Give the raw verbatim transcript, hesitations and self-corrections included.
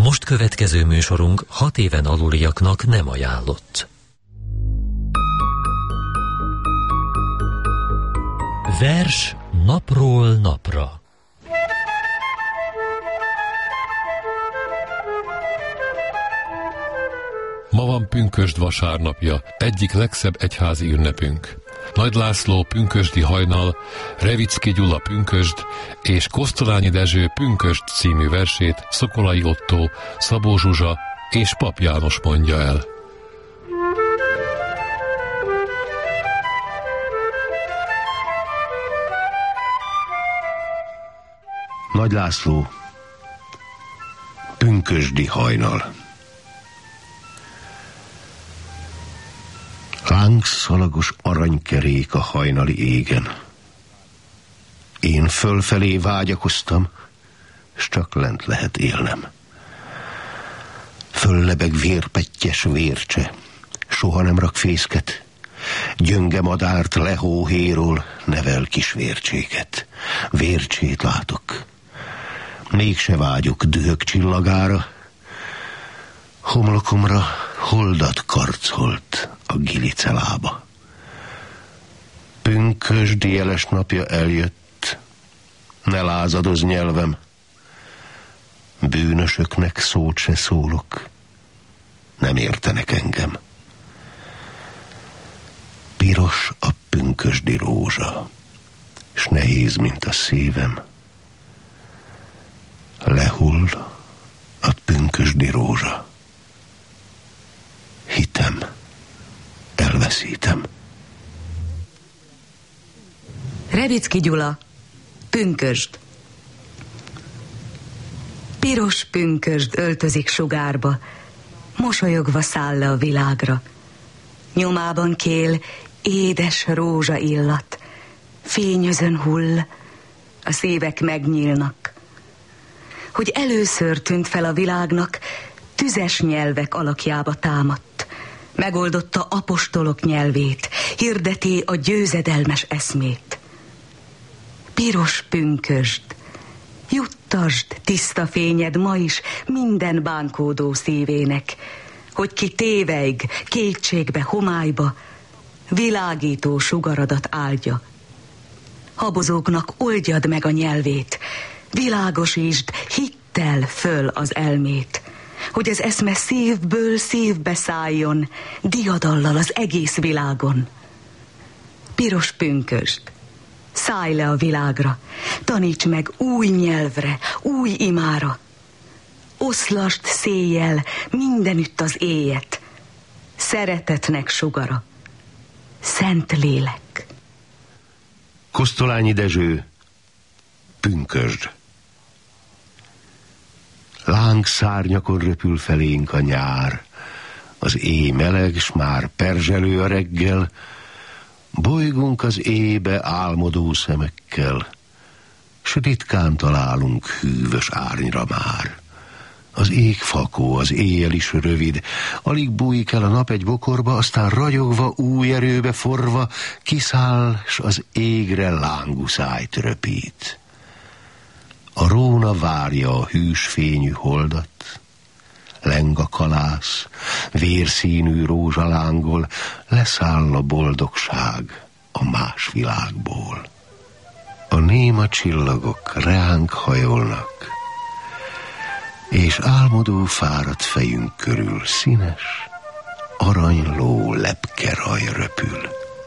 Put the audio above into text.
most következő műsorunk hat éven aluliaknak nem ajánlott. Vers napról napra. Ma van pünkösd vasárnapja, egyik legszebb egyházi ünnepünk. Nagy László pünkösdi hajnal, Revicki Gyula pünkösd és Kosztolányi Dezső pünkösd című versét Szokolai Ottó, Szabó Zsuzsa és Pap János mondja el. Nagy László, pünkösdi hajnal. Lángszalagos aranykerék a hajnali égen. Én fölfelé vágyakoztam, s csak lent lehet élnem. Föllebeg vérpettyes vércse, soha nem rak fészket, gyönge madárt lehóhéról nevel kis vércséket. Vércsét látok, mégse vágyok dühök csillagára, homlokomra holdat karcolt a gilicelába. Pünkösdi jeles napja eljött, ne lázadoz nyelvem, bűnösöknek szót se szólok, nem értenek engem. Piros a pünkösdi rózsa, s nehéz, mint a szívem. Lehull a pünkösdi rózsa. Hitem, elveszítem. Revicki Gyula, pünkösd. Piros pünkösd öltözik sugárba, mosolyogva száll le a világra. Nyomában kél édes rózsa illat, fényözön hull, a szívek megnyílnak. Hogy először tűnt fel a világnak, tüzes nyelvek alakjába támadt. Megoldotta apostolok nyelvét, hirdeti a győzedelmes eszmét. Piros pünkösd, juttasd tiszta fényed ma is minden bánkódó szívének, hogy ki téveig, kétségbe, homályba, világító sugaradat áldja. Habozóknak oldjad meg a nyelvét, világosítsd hittel föl az elmét, hogy az eszme szívből szívbe szálljon, diadallal az egész világon. Piros pünkösd, szállj le a világra, taníts meg új nyelvre, új imára. Oszlasd széjjel mindenütt az éjet, szeretetnek sugara, szent lélek. Kosztolányi Dezső, pünkösd. Láng szárnyakon röpül felénk a nyár, az éj meleg, s már perzselő a reggel, bolygunk az éjbe álmodó szemekkel, s ritkán találunk hűvös árnyra már. Az ég fakó, az éjjel is rövid, alig bújik el a nap egy bokorba, aztán ragyogva, új erőbe forva, kiszáll, s az égre lánguszájt röpít. A róna várja a hűs fényű holdat, leng a kalász, vérszínű rózsa lángol, leszáll a boldogság a más világból. A néma csillagok reánk hajolnak, és álmodó fáradt fejünk körül színes, aranyló lepkeraj röpül.